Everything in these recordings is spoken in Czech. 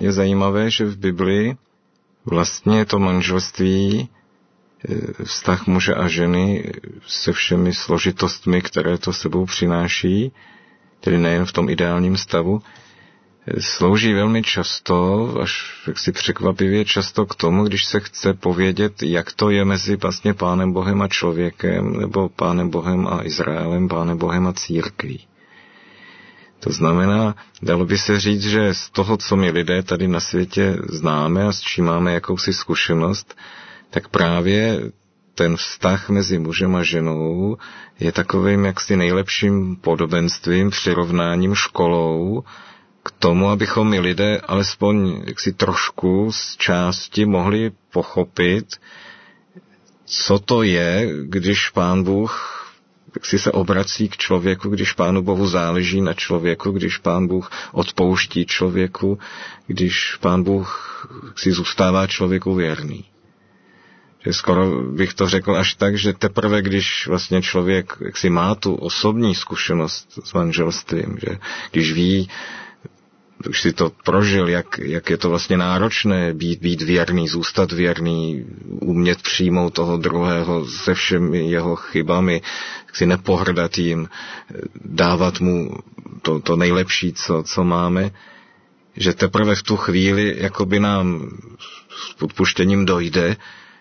je zajímavé, že v Biblii vlastně to manželství, vztah muže a ženy se všemi složitostmi, které to sebou přináší, tedy nejen v tom ideálním stavu, slouží velmi často, až jaksi překvapivě často k tomu, když se chce povědět, jak to je mezi vlastně Pánem Bohem a člověkem, nebo Pánem Bohem a Izraelem, Pánem Bohem a církví. To znamená, dalo by se říct, že z toho, co my lidé tady na světě známe a s čím máme jakousi zkušenost, tak právě ten vztah mezi mužem a ženou je takovým jaksi nejlepším podobenstvím, přirovnáním, školou k tomu, abychom my lidé alespoň jaksi trošku z části mohli pochopit, co to je, když Pán Bůh jaksi se obrací k člověku, když Pánu Bohu záleží na člověku, když Pán Bůh odpouští člověku, když Pán Bůh jaksi zůstává člověku věrný. Že skoro bych to řekl až tak, že teprve, když vlastně člověk jaksi má tu osobní zkušenost s manželstvím, že když ví, už si to prožil, jak je to vlastně náročné být věrný, zůstat věrný, umět přijmout toho druhého se všemi jeho chybami, si nepohrdat jim, dávat mu to nejlepší, co máme, že teprve v tu chvíli jakoby nám s odpuštěním dojde,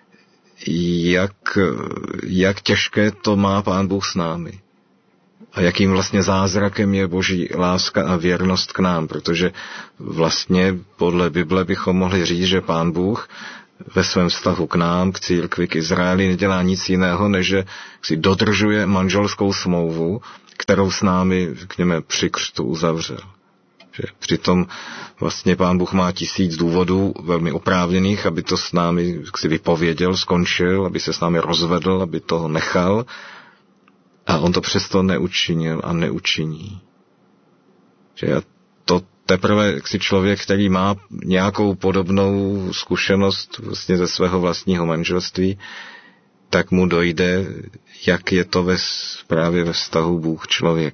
jak těžké to má Pán Bůh s námi. A jakým vlastně zázrakem je Boží láska a věrnost k nám, protože vlastně podle Bible bychom mohli říct, že Pán Bůh ve svém vztahu k nám, k církvi, k Izraeli nedělá nic jiného, než že si dodržuje manželskou smlouvu, kterou s námi, řekněme, při křtu uzavřel. Že přitom vlastně Pán Bůh má 1000 důvodů velmi oprávněných, aby to s námi si vypověděl, skončil, aby se s námi rozvedl, aby toho nechal, a on to přesto neučinil a neučiní. Že to teprve si člověk, který má nějakou podobnou zkušenost vlastně ze svého vlastního manželství, tak mu dojde, jak je to právě ve vztahu Bůh-člověk.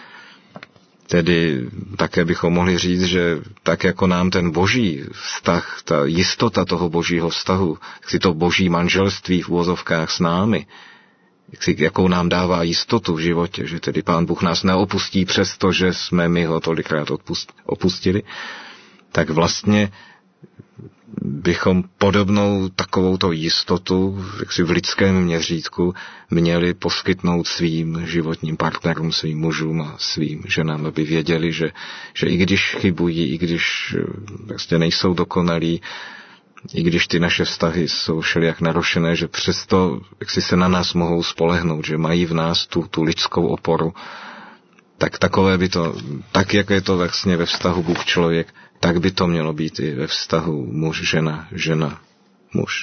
Tedy také bychom mohli říct, že tak jako nám ten boží vztah, ta jistota toho božího vztahu, si to boží manželství v uvozovkách s námi, jakou nám dává jistotu v životě, že tedy Pán Bůh nás neopustí přesto, že jsme my ho tolikrát opustili, tak vlastně bychom podobnou takovouto jistotu v lidském měřítku měli poskytnout svým životním partnerům, svým mužům a svým ženám, aby věděli, že i když chybují, i když vlastně nejsou dokonalí, i když ty naše vztahy jsou všelijak narušené, že přesto jaksi se na nás mohou spolehnout, že mají v nás tu lidskou oporu, tak takové by to, tak jak je to vlastně ve vztahu Bůh-člověk, tak by to mělo být i ve vztahu muž-žena, žena-muž.